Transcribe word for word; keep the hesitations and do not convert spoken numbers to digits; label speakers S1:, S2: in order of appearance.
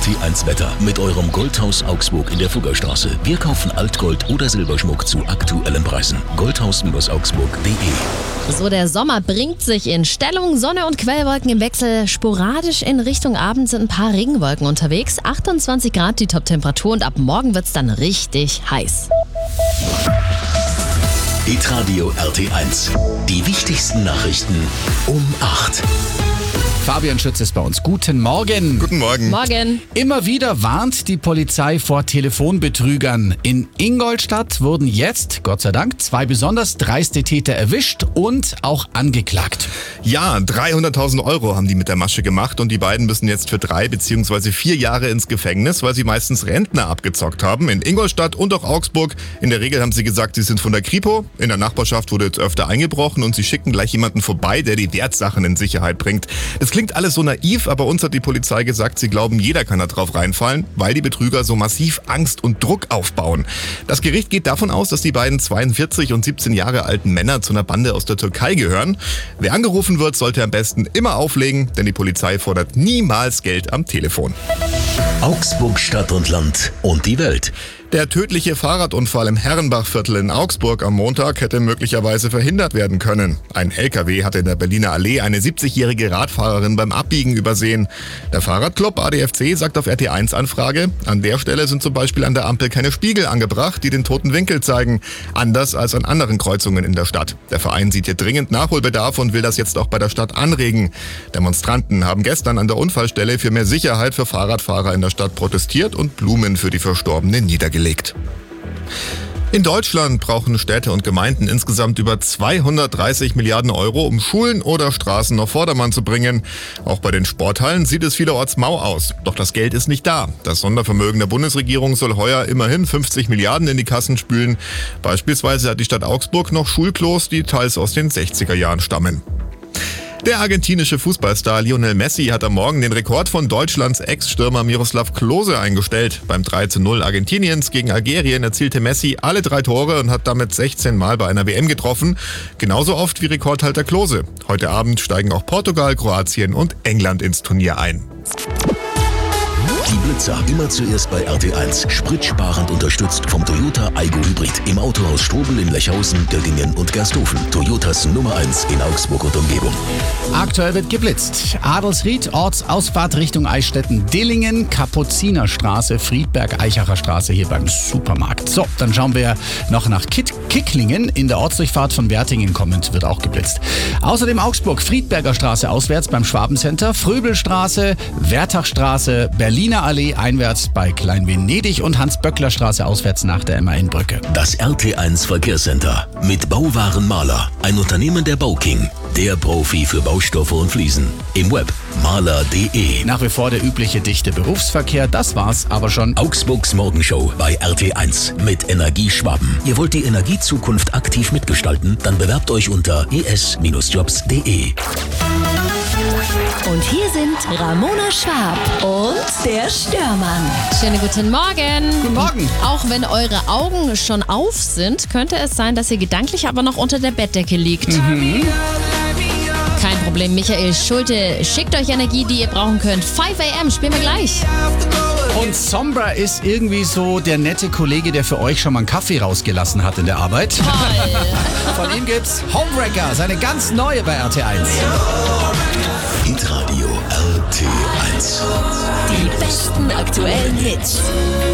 S1: T eins Wetter mit eurem Goldhaus Augsburg in der Fuggerstraße. Wir kaufen Altgold oder Silberschmuck zu aktuellen Preisen. goldhaus Augsburg punkt de.
S2: So, der Sommer bringt sich in Stellung. Sonne und Quellwolken im Wechsel. Sporadisch in Richtung Abend sind ein paar Regenwolken unterwegs. achtundzwanzig Grad die Top-Temperatur und ab morgen wird's dann richtig heiß.
S1: Hitradio R T eins. Die wichtigsten Nachrichten um acht.
S3: Fabian Schütz ist bei uns. Guten Morgen.
S4: Guten Morgen.
S2: Morgen.
S3: Immer wieder warnt die Polizei vor Telefonbetrügern. In Ingolstadt wurden jetzt, Gott sei Dank, zwei besonders dreiste Täter erwischt und auch angeklagt.
S4: Ja, dreihunderttausend Euro haben die mit der Masche gemacht und die beiden müssen jetzt für drei bzw. vier Jahre ins Gefängnis, weil sie meistens Rentner abgezockt haben. In Ingolstadt und auch Augsburg. In der Regel haben sie gesagt, sie sind von der Kripo. In der Nachbarschaft wurde jetzt öfter eingebrochen und sie schicken gleich jemanden vorbei, der die Wertsachen in Sicherheit bringt. Das klingt alles so naiv, aber uns hat die Polizei gesagt, sie glauben, jeder kann da drauf reinfallen, weil die Betrüger so massiv Angst und Druck aufbauen. Das Gericht geht davon aus, dass die beiden zweiundvierzig und siebzehn Jahre alten Männer zu einer Bande aus der Türkei gehören. Wer angerufen wird, sollte am besten immer auflegen, denn die Polizei fordert niemals Geld am Telefon.
S1: Augsburg Stadt und Land und die Welt.
S4: Der tödliche Fahrradunfall im Herrenbachviertel in Augsburg am Montag hätte möglicherweise verhindert werden können. Ein L K W hatte in der Berliner Allee eine siebzigjährige Radfahrerin beim Abbiegen übersehen. Der Fahrradclub A D F C sagt auf R T eins Anfrage, an der Stelle sind zum Beispiel an der Ampel keine Spiegel angebracht, die den toten Winkel zeigen. Anders als an anderen Kreuzungen in der Stadt. Der Verein sieht hier dringend Nachholbedarf und will das jetzt auch bei der Stadt anregen. Demonstranten haben gestern an der Unfallstelle für mehr Sicherheit für Fahrradfahrer in der Stadt protestiert und Blumen für die Verstorbenen niedergelegt. In Deutschland brauchen Städte und Gemeinden insgesamt über zweihundertdreißig Milliarden Euro, um Schulen oder Straßen auf Vordermann zu bringen. Auch bei den Sporthallen sieht es vielerorts mau aus. Doch das Geld ist nicht da. Das Sondervermögen der Bundesregierung soll heuer immerhin fünfzig Milliarden in die Kassen spülen. Beispielsweise hat die Stadt Augsburg noch Schulklos, die teils aus den sechziger Jahren stammen. Der argentinische Fußballstar Lionel Messi hat am Morgen den Rekord von Deutschlands Ex-Stürmer Miroslav Klose eingestellt. Beim drei zu null Argentiniens gegen Algerien erzielte Messi alle drei Tore und hat damit sechzehn Mal bei einer W M getroffen. Genauso oft wie Rekordhalter Klose. Heute Abend steigen auch Portugal, Kroatien und England ins Turnier ein.
S1: Die Blitzer immer zuerst bei R T eins. Spritsparend unterstützt vom Toyota Aygo Hybrid. Im Autohaus Strobel in Lechhausen, Göttingen und Gersthofen. Toyotas Nummer eins in Augsburg und Umgebung.
S3: Aktuell wird geblitzt. Adelsried, Ortsausfahrt Richtung Eichstätten, Dillingen, Kapuzinerstraße, Friedberg, Eichacher Straße hier beim Supermarkt. So, dann schauen wir noch nach Kitt- Kicklingen. In der Ortsdurchfahrt von Wertingen kommend wird auch geblitzt. Außerdem Augsburg, Friedberger Straße auswärts beim Schwabencenter, Fröbelstraße, Wertachstraße, Berliner Allee einwärts bei Klein-Venedig und Hans-Böckler-Straße auswärts nach der M A N-Brücke.
S1: Das R T eins Verkehrscenter mit Bauwaren Maler. Ein Unternehmen der Bauking. Der Profi für Baustoffe und Fliesen. Im Web maler punkt de.
S3: Nach wie vor der übliche dichte Berufsverkehr, das war's aber schon.
S1: Augsburgs Morgenshow bei R T eins mit Energie Schwaben. Ihr wollt die Energiezukunft aktiv mitgestalten? Dann bewerbt euch unter e s Jobs punkt de.
S5: Und hier sind Ramona Schwab und der Störmann.
S2: Schönen guten Morgen.
S3: Guten Morgen.
S2: Auch wenn eure Augen schon auf sind, könnte es sein, dass ihr gedanklich aber noch unter der Bettdecke liegt.
S3: Mhm.
S2: Kein Problem, Michael Schulte schickt euch Energie, die ihr brauchen könnt. fünf a m spielen wir gleich.
S3: Und Sombra ist irgendwie so der nette Kollege, der für euch schon mal einen Kaffee rausgelassen hat in der Arbeit.
S2: Toll.
S3: Von ihm gibt's Homewrecker, seine ganz neue bei R T eins.
S1: Hitradio R T eins.
S5: Die besten aktuellen Hits.